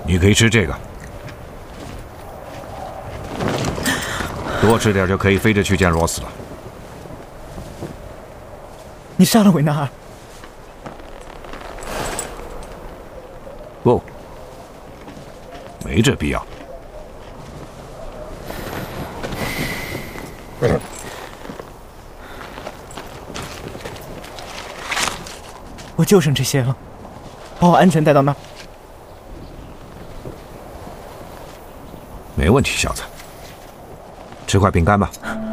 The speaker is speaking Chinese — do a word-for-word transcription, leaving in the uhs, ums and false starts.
你可以吃这个，多吃点就可以飞着去见罗斯了。 你杀了维纳尔？ 不，没这必要。 我就剩这些了，把我安全带到那儿。 没问题，小子，吃块饼干吧。